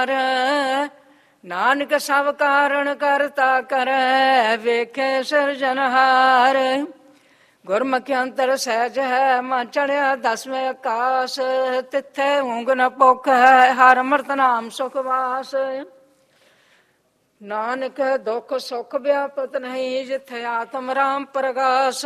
ਨਾਨਕ ਸਭ ਕਾਰਣ ਕਰਤਾ ਕਰੈ, ਵੇਖੇ ਸਿਰਜਨਹਾਰ। ਗੁਰਮੁਖਿ ਅੰਤਰ ਸਹਿਜ ਹੈ, ਮਨ ਚੜਿਆ ਦਸਵੇਂ ਆਕਾਸ। ਤਿੱਥੇ ਊਂਘ ਨ ਭੁੱਖ ਹੈ, ਹਰ ਅੰਮ੍ਰਿਤ ਨਾਮ ਸੁਖ ਵਾਸ। ਨਾਨਕ ਦੁਖ ਸੁਖ ਵਿਆਪਤ ਨਹੀਂ, ਜਿੱਥੇ ਆਤਮ ਰਾਮ ਪ੍ਰਗਾਸ।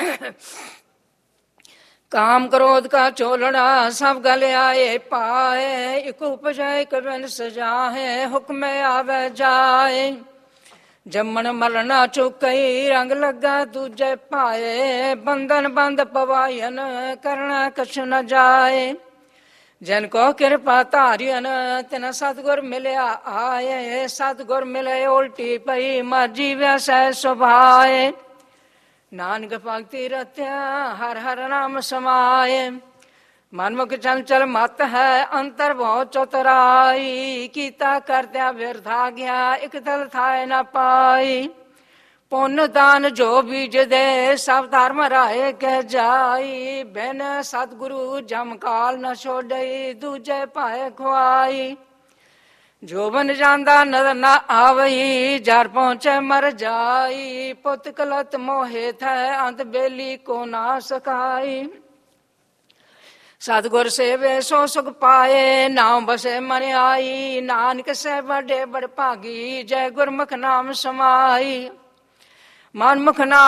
ਕਾਮ ਕ੍ਰੋਧ ਕਾ ਝੋਲਣਾ, ਸਭ ਗਲ ਆਏ ਪਾਏ। ਇਕ ਉਪਜੈ ਇਕ ਬਿਨ ਸਜਾਹੇ, ਹੁਕਮੇ ਆਵੇ ਜਾਏ। ਜੰਮਣ ਮਲਣਾ ਚੁਕਈ, ਰੰਗ ਲੱਗਾ ਦੂਜੇ ਪਾਏ। ਬੰਧਨ ਬੰਦ ਪਵਾਇਨ, ਕਰਣਾ ਕਛੁ ਨ ਜਾਏ। ਜਿਨ ਕੋ ਕਿਰਪਾ ਧਾਰਿਅਨ, ਤਿਨ ਸਤਿਗੁਰ ਮਿਲਿਆ ਆਏ। ਸਤਿਗੁਰ ਮਿਲੇ ਉਲਟੀ ਪਈ, ਮਰਜੀ ਵੈਸੈ ਸੁਭਾਏ। ਨਾਨਕ ਭਗਤੀ ਰਤਿਆ, ਹਰ ਹਰ ਨਾਮ ਸਮਾਏ। ਮਨਮੁਖ ਚੰਚਲ ਮਤ ਹੈ, ਅੰਤਰ ਬਹੁ ਚਤੁਰਾਈ। ਕੀਤਾ ਕਰਦਿਆਂ ਬਿਰਥਾ ਗਿਆ, ਇਕ ਤਲ ਥਾਇ ਨ ਪਾਈ। ਪੁੰਨ ਦਾਨ ਜੋ ਬੀਜਦੇ, ਸਭ ਧਰਮ ਰਾਏ ਕਹਿ ਜਾਈ। ਬਿਨ ਸਤਿਗੁਰੂ ਜਮ ਕਾਲ ਨ ਛੋਡਈ, ਦੂਜੇ ਭਾਏ ਖੁਆਈ। ਜੋ ਬਨ ਜਾਂਦਾ ਨਦਰ ਨਾ ਆਵਈ, ਜਰ ਪਹੁੰਚੇ ਮਰ ਜਾਈ। ਪੁੱਤ ਕਲਤ ਮੋਹਿ ਥੈ, ਅੰਤ ਬੇਲੀ ਕੋ ਨਾ ਸਕਾਈ। ਸਤਿਗੁਰ ਸੇਵੇ ਸੋ ਸੁਖ ਪਾਏ, ਨਾਮ ਬਸੇ ਮਨ ਆਈ। ਨਾਨਕ ਸੇ ਵੱਡੇ ਬੜ ਭਾਗੀ, ਜੈ ਗੁਰਮੁਖ ਨਾਮ ਸਮਾਈ। ਮਨਮੁਖ ਨਾਮ